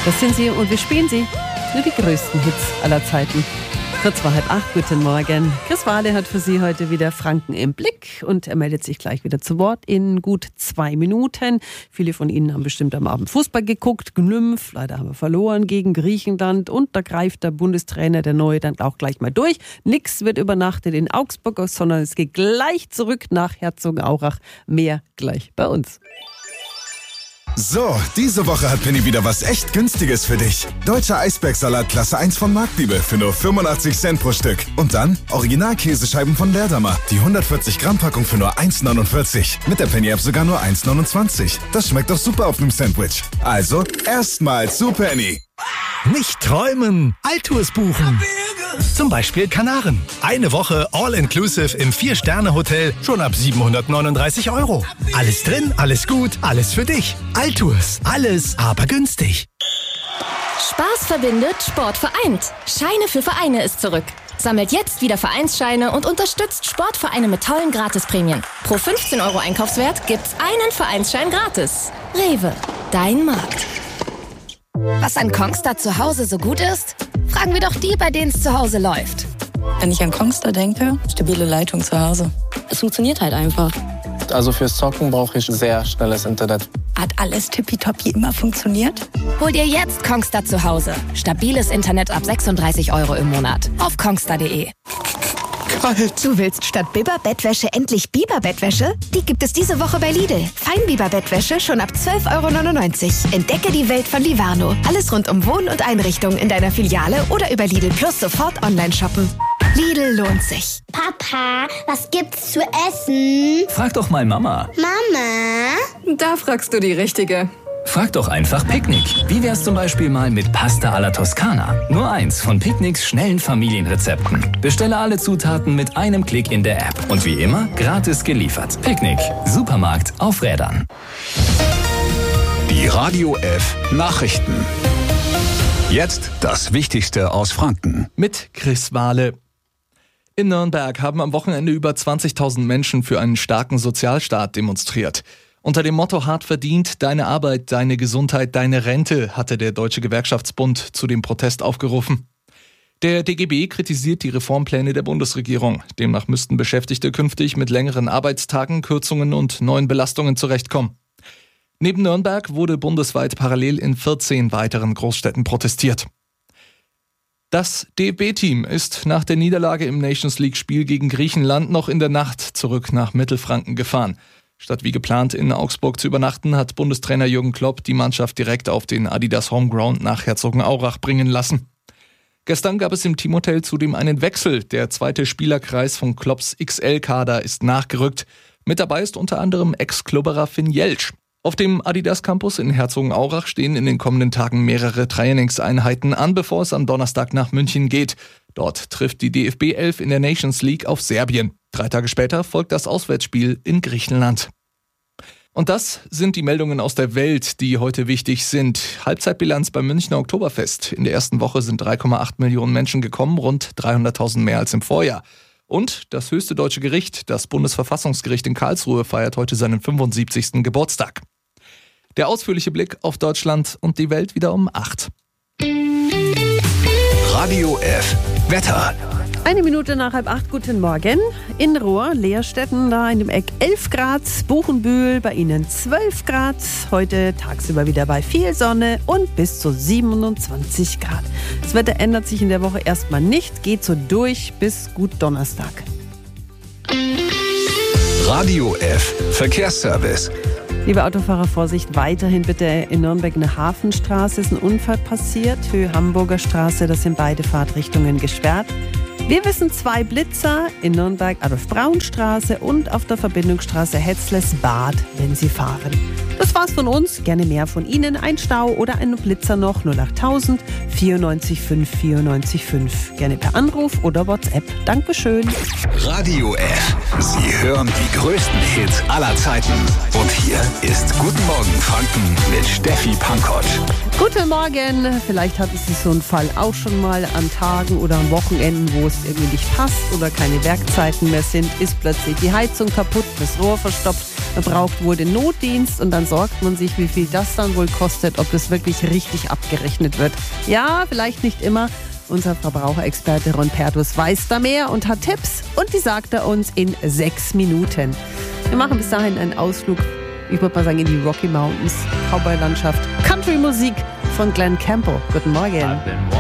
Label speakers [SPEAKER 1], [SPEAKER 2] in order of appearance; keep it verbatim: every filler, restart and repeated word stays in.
[SPEAKER 1] Das sind sie und wir spielen sie. Nur die größten Hits aller Zeiten. Kurz vor halb acht, guten Morgen. Chris Wahle hat für Sie heute wieder Franken im Blick und er meldet sich gleich wieder zu Wort in gut zwei Minuten. Viele von Ihnen haben bestimmt am Abend Fußball geguckt, Gnümpf, leider haben wir verloren gegen Griechenland und da greift der Bundestrainer, der Neue, dann auch gleich mal durch. Nix wird übernachtet in Augsburg, sondern es geht gleich zurück nach Herzogenaurach. Mehr gleich bei uns.
[SPEAKER 2] So, diese Woche hat Penny wieder was echt Günstiges für dich. Deutscher Eisbergsalat Klasse eins von Marktliebe für nur fünfundachtzig Cent pro Stück. Und dann Original-Käsescheiben von Leerdammer. Die hundertvierzig Gramm Packung für nur eins neunundvierzig. Mit der Penny-App sogar nur eins neunundzwanzig. Das schmeckt doch super auf einem Sandwich. Also, erstmal zu Penny.
[SPEAKER 3] Nicht träumen, Altours buchen. Zum Beispiel Kanaren. Eine Woche All-Inclusive im vier-Sterne-Hotel schon ab siebenhundertneununddreißig Euro. Alles drin, alles gut, alles für dich. Altours, alles aber günstig.
[SPEAKER 4] Spaß verbindet, Sport vereint. Scheine für Vereine ist zurück. Sammelt jetzt wieder Vereinsscheine und unterstützt Sportvereine mit tollen Gratisprämien. Pro fünfzehn Euro Einkaufswert gibt's einen Vereinsschein gratis. Rewe, dein Markt.
[SPEAKER 5] Was an Kongstar zu Hause so gut ist? Fragen wir doch die, bei denen es zu Hause läuft.
[SPEAKER 6] Wenn ich an Kongstar denke, stabile Leitung zu Hause. Es funktioniert halt einfach.
[SPEAKER 7] Also fürs Zocken brauche ich sehr schnelles Internet.
[SPEAKER 6] Hat alles tippitoppi immer funktioniert?
[SPEAKER 5] Hol dir jetzt Kongstar zu Hause. Stabiles Internet ab sechsunddreißig Euro im Monat. Auf kongstar punkt de.
[SPEAKER 8] Du willst statt Biber-Bettwäsche endlich Biber-Bettwäsche? Die gibt es diese Woche bei Lidl. Feinbiber-Bettwäsche schon ab zwölf Euro neunundneunzig. Entdecke die Welt von Livano. Alles rund um Wohn- und Einrichtung in deiner Filiale oder über Lidl Plus sofort online shoppen. Lidl lohnt sich.
[SPEAKER 9] Papa, was gibt's zu essen?
[SPEAKER 10] Frag doch mal Mama.
[SPEAKER 9] Mama?
[SPEAKER 11] Da fragst du die Richtige.
[SPEAKER 10] Frag doch einfach Picknick. Wie wär's zum Beispiel mal mit Pasta alla Toskana? Nur eins von Picknicks schnellen Familienrezepten. Bestelle alle Zutaten mit einem Klick in der App. Und wie immer, gratis geliefert. Picknick. Supermarkt auf Rädern.
[SPEAKER 12] Die Radio F Nachrichten. Jetzt das Wichtigste aus Franken.
[SPEAKER 13] Mit Chris Wahle. In Nürnberg haben am Wochenende über zwanzigtausend Menschen für einen starken Sozialstaat demonstriert. Unter dem Motto hart verdient, deine Arbeit, deine Gesundheit, deine Rente, hatte der Deutsche Gewerkschaftsbund zu dem Protest aufgerufen. Der D G B kritisiert die Reformpläne der Bundesregierung. Demnach müssten Beschäftigte künftig mit längeren Arbeitstagen, Kürzungen und neuen Belastungen zurechtkommen. Neben Nürnberg wurde bundesweit parallel in vierzehn weiteren Großstädten protestiert. Das D F B-Team ist nach der Niederlage im Nations League-Spiel gegen Griechenland noch in der Nacht zurück nach Mittelfranken gefahren. Statt wie geplant in Augsburg zu übernachten, hat Bundestrainer Jürgen Klopp die Mannschaft direkt auf den Adidas Homeground nach Herzogenaurach bringen lassen. Gestern gab es im Teamhotel zudem einen Wechsel. Der zweite Spielerkreis von Klopps X L-Kader ist nachgerückt. Mit dabei ist unter anderem Ex-Klubberer Finn Jeltsch. Auf dem Adidas Campus in Herzogenaurach stehen in den kommenden Tagen mehrere Trainingseinheiten an, bevor es am Donnerstag nach München geht. Dort trifft die D F B elf in der Nations League auf Serbien. Drei Tage später folgt das Auswärtsspiel in Griechenland. Und das sind die Meldungen aus der Welt, die heute wichtig sind. Halbzeitbilanz beim Münchner Oktoberfest. In der ersten Woche sind drei Komma acht Millionen Menschen gekommen, rund dreihunderttausend mehr als im Vorjahr. Und das höchste deutsche Gericht, das Bundesverfassungsgericht in Karlsruhe, feiert heute seinen fünfundsiebzigsten Geburtstag. Der ausführliche Blick auf Deutschland und die Welt wieder um acht.
[SPEAKER 12] Radio F Wetter.
[SPEAKER 1] Eine Minute nach halb acht, guten Morgen. In Rohr, Leerstetten, da in dem Eck elf Grad, Buchenbühl bei Ihnen zwölf Grad. Heute tagsüber wieder bei viel Sonne und bis zu siebenundzwanzig Grad. Das Wetter ändert sich in der Woche erstmal nicht, geht so durch bis gut Donnerstag.
[SPEAKER 12] Radio F Verkehrsservice.
[SPEAKER 1] Liebe Autofahrer, Vorsicht, weiterhin bitte in Nürnberg eine Hafenstraße ist ein Unfall passiert. Höhe Hamburger Straße, das sind beide Fahrtrichtungen gesperrt. Wir wissen zwei Blitzer in Nürnberg Adolf-Braun-Straße und auf der Verbindungsstraße Hetzles-Bad, wenn Sie fahren. Das war's von uns. Gerne mehr von Ihnen. Ein Stau oder ein Blitzer noch null achttausend vierundneunzig fünf vierundneunzig fünf. Gerne per Anruf oder WhatsApp. Dankeschön.
[SPEAKER 12] Radio F. Sie hören die größten Hits aller Zeiten. Und hier ist Guten Morgen Franken mit Steffi Pankott.
[SPEAKER 1] Guten Morgen. Vielleicht hatten Sie so einen Fall auch schon mal an Tagen oder an Wochenenden, wo es irgendwie nicht passt oder keine Werkzeiten mehr sind. Ist plötzlich die Heizung kaputt, das Rohr verstopft. Man braucht wohl den Notdienst und dann soll sorgt man sich, wie viel das dann wohl kostet, ob das wirklich richtig abgerechnet wird. Ja, vielleicht nicht immer. Unser Verbraucherexperte Ron Pertus weiß da mehr und hat Tipps. Und die sagt er uns in sechs Minuten. Wir machen bis dahin einen Ausflug, ich würde mal sagen, in die Rocky Mountains, Cowboy-Landschaft, Country-Musik von Glenn Campbell. Guten Morgen.